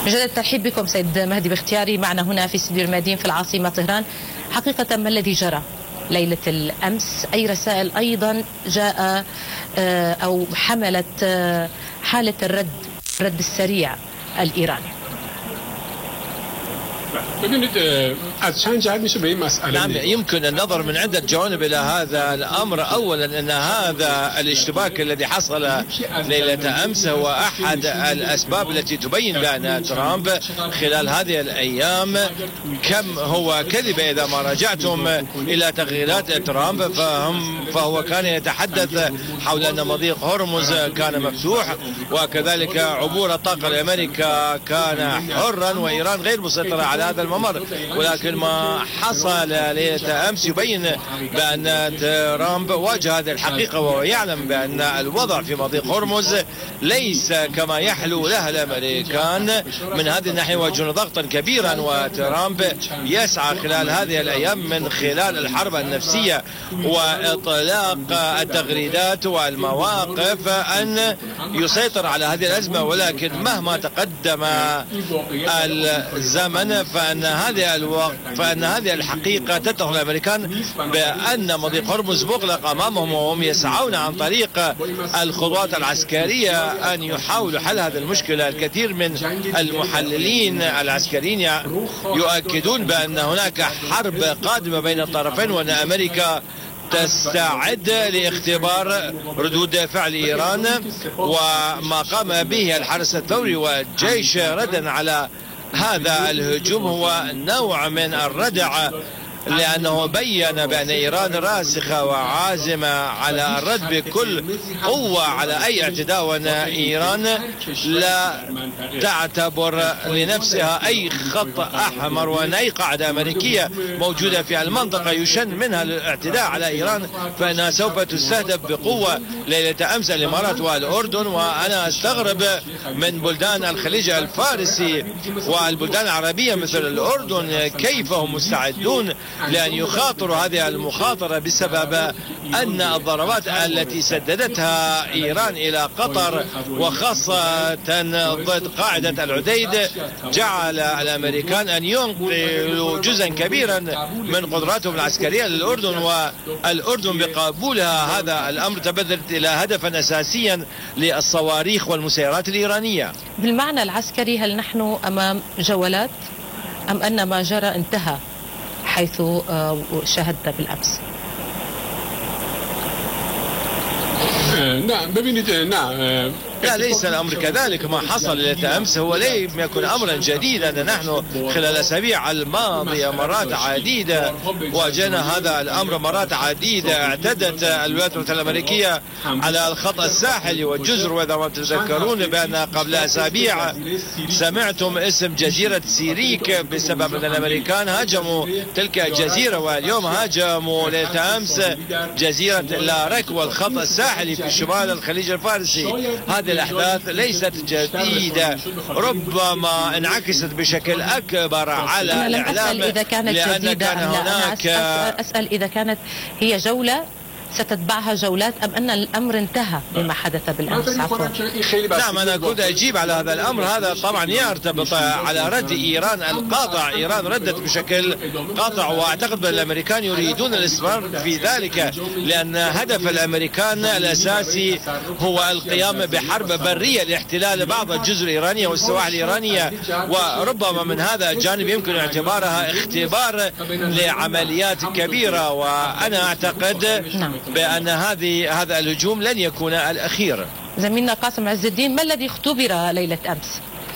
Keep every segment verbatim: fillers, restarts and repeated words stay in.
بجد الترحيب بكم سيد مهدي باختياري معنا هنا في استديو الميادين في العاصمة طهران. حقيقة ما الذي جرى ليلة الأمس؟ أي رسائل أيضا جاء أو حملت حالة الرد الرد السريع الإيراني؟ نعم، يمكن النظر من عدة جوانب إلى هذا الأمر. أولا أن هذا الاشتباك الذي حصل ليلة أمس هو أحد الأسباب التي تبين بأن ترامب خلال هذه الأيام كم هو كذب. إذا ما رجعتم إلى تغريدات ترامب فهم فهو كان يتحدث حول أن مضيق هرمز كان مفتوح، وكذلك عبور الطاقة لأمريكا كان حرا، وإيران غير مسيطرة على هذا الممر. ولكن ما حصل ليلة أمس يبين بأن ترامب واجه هذه الحقيقة، وهو يعلم بأن الوضع في مضيق هرمز ليس كما يحلو له الأمريكان. من هذه الناحية يواجهون ضغطا كبيرا، وترامب يسعى خلال هذه الأيام من خلال الحرب النفسية وإطلاق التغريدات والمواقف أن يسيطر على هذه الأزمة. ولكن مهما تقدم الزمن فأن هذه الوقت فأن هذه الحقيقة تتهم الأمريكان بأن مضيق هرمز مغلق أمامهم، وهم يسعون عن طريق الخطوات العسكرية أن يحاولوا حل هذه المشكلة. الكثير من المحللين العسكريين يؤكدون بأن هناك حرب قادمة بين الطرفين، وأن أمريكا تستعد لاختبار ردود فعل إيران وما قام به الحرس الثوري والجيش ردا على هذا الهجوم هو نوع من الردع، لأنه بيّن بأن إيران راسخة وعازمة على الرد بكل قوة على أي اعتداء، وأن إيران لا تعتبر لنفسها أي خط أحمر، وأن أي قاعدة أمريكية موجودة في المنطقة يشن منها الاعتداء على إيران فإنها سوف تستهدف بقوة. ليلة أمس الإمارات والأردن، وأنا أستغرب من بلدان الخليج الفارسي والبلدان العربية مثل الأردن كيف هم مستعدون لأن يخاطروا هذه المخاطرة بسبب أن الضربات التي سددتها إيران إلى قطر وخاصة ضد قاعدة العديد جعل الأمريكان أن ينقلوا جزءا كبيرا من قدراتهم العسكرية للأردن، والأردن بقبولها هذا الأمر تبذلت إلى هدفا أساسيا للصواريخ والمسيرات الإيرانية. بالمعنى العسكري هل نحن أمام جولات أم أن ما جرى انتهى حيث شاهدنا بالأمس؟ نعم ببينت نعم لا، ليس الأمر كذلك. ما حصل ليلة أمس هو لم يكن أمرا جديدا. نحن خلال الأسابيع الماضية مرات عديدة واجهنا هذا الأمر مرات عديدة. اعتدت الولايات المتحدة الأمريكية على الخط الساحلي والجزر، وإذا ما تتذكرون بأن قبل أسابيع سمعتم اسم جزيرة سيريك بسبب أن الأمريكان هاجموا تلك الجزيرة، واليوم هاجموا ليلة أمس جزيرة لارك والخط الساحلي في شمال الخليج الفارسي. هذه الأحداث ليست جديدة، ربما انعكست بشكل أكبر على الإعلام. إذا كانت جديدة كان هناك أنا أسأل إذا كانت هي جولة ستتبعها جولات أم أن الأمر انتهى بما حدث بالأمس؟ عفوا. نعم، أنا كنت أجيب على هذا الأمر. هذا طبعا يرتبط على رد إيران القاطع. إيران ردت بشكل قاطع، وأعتقد بأن الأمريكان يريدون الاستمرار في ذلك، لأن هدف الأمريكان الأساسي هو القيام بحرب برية لاحتلال بعض الجزر الإيرانية والسواحل الإيرانية، وربما من هذا الجانب يمكن اعتبارها اختبار لعمليات كبيرة. وأنا أعتقد بأن هذه هذا الهجوم لن يكون الأخير. زميلنا قاسم عز الدين، ما الذي اختبر ليلة أمس؟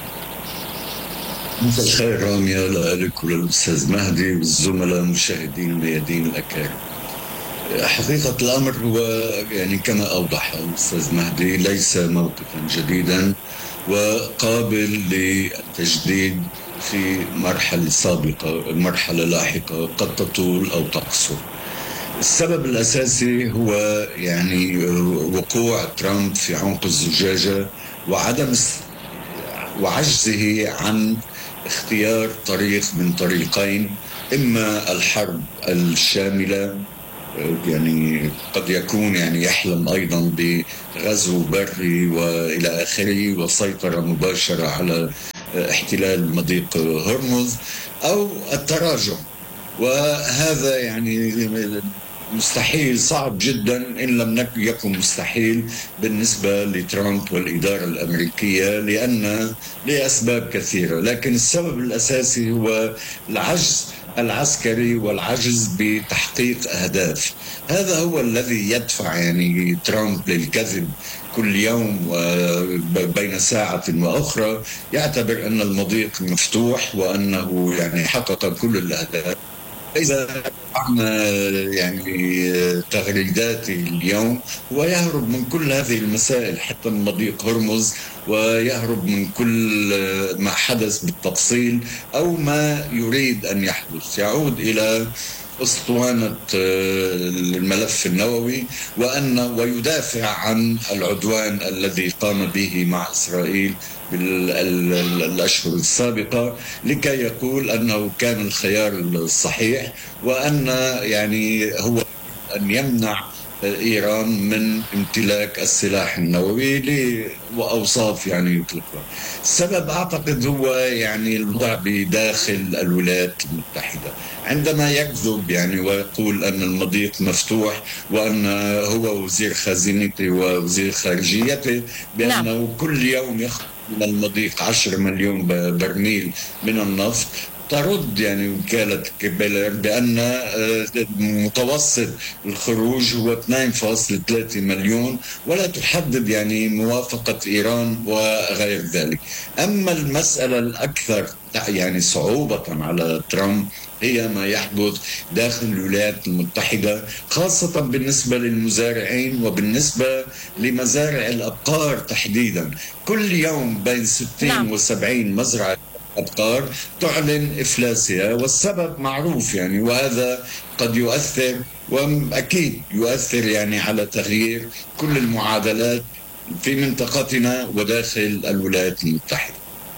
مساء الخير رامية لك وللأستاذ مهدي والزملاء مشاهدين الميادين الأكارم. حقيقة الأمر هو يعني كما أوضح الأستاذ مهدي ليس موقفا جديدا وقابل للتجديد في مرحلة سابقة مرحلة لاحقة قد تطول أو تقصر. السبب الأساسي هو يعني وقوع ترامب في عنق الزجاجة وعدم وعجزه عن اختيار طريق من طريقين، إما الحرب الشاملة، يعني قد يكون يعني يحلم أيضا بغزو بري وإلى آخره وسيطرة مباشرة على احتلال مضيق هرمز أو التراجع. وهذا يعني مستحيل، صعب جدا إن لم يكن مستحيل بالنسبة لترامب والإدارة الأمريكية، لأن لأسباب كثيرة، لكن السبب الأساسي هو العجز العسكري والعجز بتحقيق أهداف. هذا هو الذي يدفع يعني ترامب للكذب كل يوم بين ساعة وأخرى، يعتبر أن المضيق مفتوح وأنه يعني حقق كل الأهداف. إذا عنا يعني تغريداتي اليوم ويهرب من كل هذه المسائل، حتى من مضيق هرمز، ويهرب من كل ما حدث بالتفصيل أو ما يريد أن يحدث. يعود إلى أسطوانة الملف النووي وأن ويدافع عن العدوان الذي قام به مع إسرائيل بالأشهر السابقة، لكي يقول أنه كان الخيار الصحيح، وأن يعني هو أن يمنع إيران من امتلاك السلاح النووي لأوصاف يعني يطلقها. السبب أعتقد هو يعني الوضع بداخل الولايات المتحدة، عندما يكذب يعني ويقول أن المضيق مفتوح، وأن هو وزير خزينته ووزير خارجيته بأنه نعم. كل يوم يخرج من المضيق عشرة مليون برميل من النفط، ترد يعني وكالة كيبلر بأن متوسط الخروج هو اثنين فاصلة ثلاثة مليون، ولا تحدد يعني موافقة إيران وغير ذلك. أما المسألة الأكثر يعني صعوبة على ترامب هي ما يحدث داخل الولايات المتحدة، خاصة بالنسبة للمزارعين وبالنسبة لمزارع الأبقار تحديدا. كل يوم بين ستين وسبعين مزرعة أبقار تعلن إفلاسها، والسبب معروف يعني، وهذا قد يؤثر وأكيد يؤثر يعني على تغيير كل المعادلات في منطقتنا وداخل الولايات المتحدة.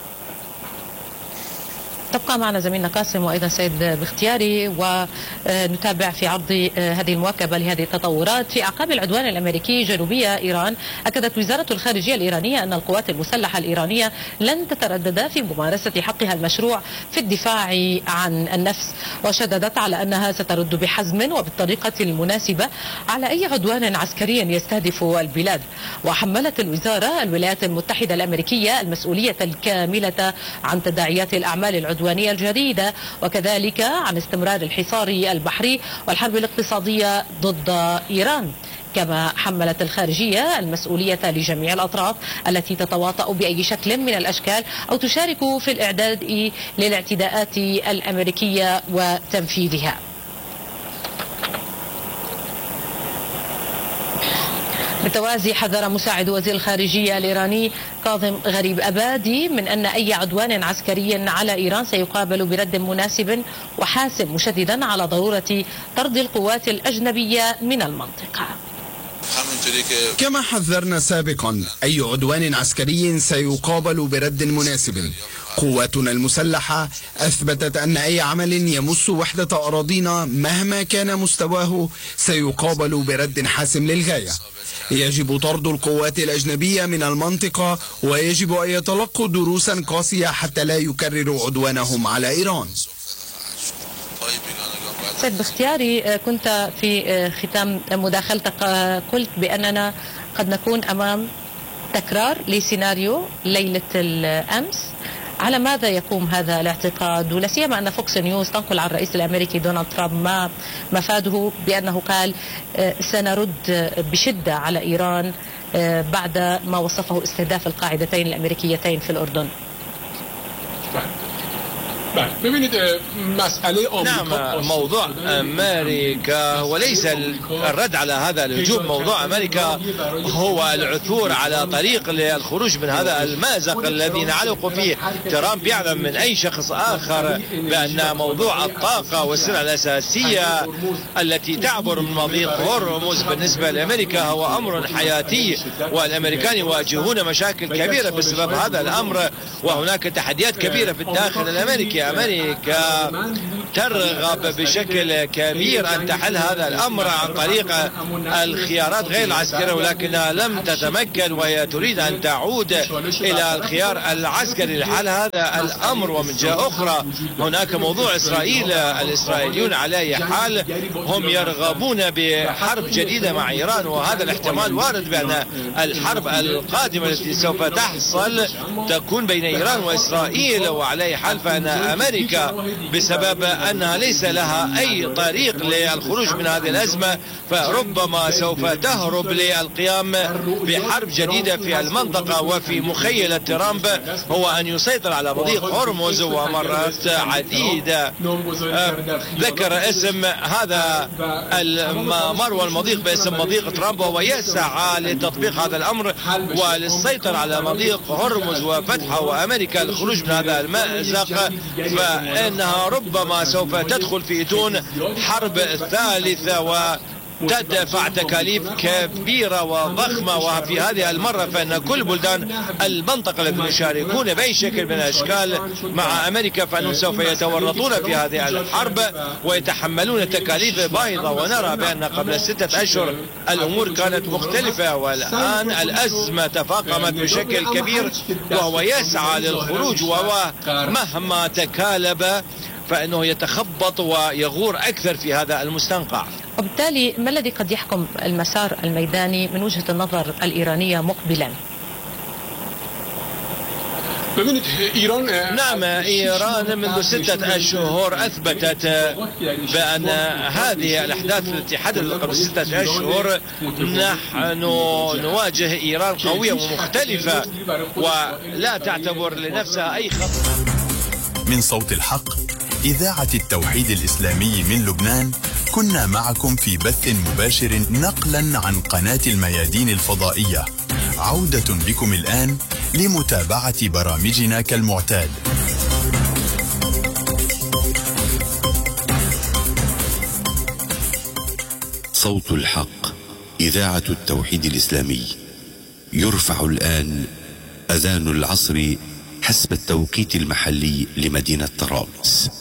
تبقى معنا زميلنا قاسم وأيضا سيد باختياري، ونتابع في عرض هذه المواكبة لهذه التطورات. في أعقاب العدوان الأمريكي جنوبية إيران، أكدت وزارة الخارجية الإيرانية أن القوات المسلحة الإيرانية لن تتردد في ممارسة حقها المشروع في الدفاع عن النفس، وشددت على أنها سترد بحزم وبالطريقة المناسبة على أي عدوان عسكري يستهدف البلاد. وحملت الوزارة الولايات المتحدة الأمريكية المسؤولية الكاملة عن تداعيات الأعمال العدوانية الجديدة، وكذلك عن استمرار الحصار البحري والحرب الاقتصادية ضد إيران. كما حملت الخارجية المسؤولية لجميع الأطراف التي تتواطأ بأي شكل من الأشكال أو تشارك في الإعداد للاعتداءات الأمريكية وتنفيذها. بالتوازي حذر مساعد وزير الخارجية الإيراني كاظم غريب أبادي من أن أي عدوان عسكري على إيران سيقابل برد مناسب وحاسم، مشددا على ضرورة طرد القوات الأجنبية من المنطقة. كما حذرنا سابقا، أي عدوان عسكري سيقابل برد مناسب. قواتنا المسلحة أثبتت أن أي عمل يمس وحدة أراضينا مهما كان مستواه سيقابل برد حاسم للغاية. يجب طرد القوات الأجنبية من المنطقة، ويجب أن يتلقوا دروسا قاسية حتى لا يكرروا عدوانهم على إيران. سيد باختياري، كنت في ختام مداخلتك قلت بأننا قد نكون أمام تكرار لسيناريو ليلة الأمس. على ماذا يقوم هذا الاعتقاد؟ ولا سيما أن فوكس نيوز تنقل عن الرئيس الأمريكي دونالد ترامب ما مفاده بأنه قال سنرد بشدة على إيران بعد ما وصفه استهداف القاعدتين الأمريكيتين في الأردن. ببینید مسئله آمریکا نعم، موضوع أمريكا وليس الرد على هذا الهجوم. موضوع أمريكا هو العثور على طريق للخروج من هذا المأزق الذي نعلق فيه. ترامب يعلم من أي شخص آخر بأن موضوع الطاقة والسلع الأساسية التي تعبر من مضيق هرمز بالنسبة لأمريكا هو أمر حياتي، والأمريكان يواجهون مشاكل كبيرة بسبب هذا الأمر، وهناك تحديات كبيرة في الداخل الأمريكي. أمريكا ترغب بشكل كبير أن تحل هذا الأمر عن طريق الخيارات غير العسكرية، ولكنها لم تتمكن وهي تريد أن تعود إلى الخيار العسكري لحل هذا الأمر. ومن جهة أخرى هناك موضوع إسرائيل. الإسرائيليون على أي حال هم يرغبون بحرب جديدة مع إيران، وهذا الاحتمال وارد بأن الحرب القادمة التي سوف تحصل تكون بين إيران وإسرائيل. وعلى أي حال فإن أمريكا بسبب أنها ليس لها أي طريق للخروج من هذه الأزمة فربما سوف تهرب للقيام بحرب جديدة في المنطقة. وفي مخيلة ترامب هو أن يسيطر على مضيق هرمز، ومرات عديدة ذكر اسم هذا الممر والمضيق باسم مضيق ترامب، وهو يسعى لتطبيق هذا الأمر وللسيطرة على مضيق هرمز وفتحه، وأمريكا الخروج من هذا المأزق فإنها ربما سوف تدخل في دون حرب ثالثة و تدفع تكاليف كبيرة وضخمة. وفي هذه المرة فإن كل بلدان المنطقة التي يشاركون بأي شكل من الأشكال مع أمريكا فإنهم سوف يتورطون في هذه الحرب ويتحملون تكاليف باهظة. ونرى بأن قبل ستة أشهر الأمور كانت مختلفة، والآن الأزمة تفاقمت بشكل كبير وهو يسعى للخروج، وهو مهما تكالب فإنه يتخبط ويغور أكثر في هذا المستنقع. وبالتالي ما الذي قد يحكم المسار الميداني من وجهة النظر الإيرانية مقبلا؟ نعم، إيران منذ ستة أشهر أثبتت بأن هذه الأحداث التي حدثت قبل ستة أشهر نحن نواجه إيران قوية ومختلفة ولا تعتبر لنفسها أي خطر. من صوت الحق إذاعة التوحيد الإسلامي من لبنان، كنا معكم في بث مباشر نقلا عن قناة الميادين الفضائية. عودة بكم الآن لمتابعة برامجنا كالمعتاد. صوت الحق إذاعة التوحيد الإسلامي. يرفع الآن أذان العصر حسب التوقيت المحلي لمدينة طرابلس.